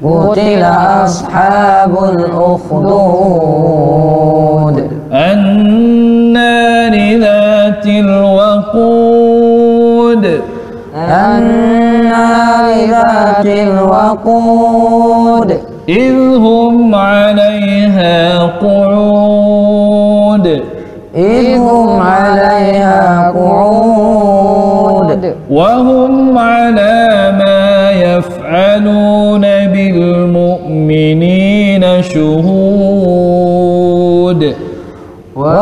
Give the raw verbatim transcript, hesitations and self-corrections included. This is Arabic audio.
قتل أصحاب الأخدود النار ذات الوقود النار ذات الوقود إذ هم عليها قعود إذ هم عليها قعود وهم على ما يفعلون بالمؤمنين شهود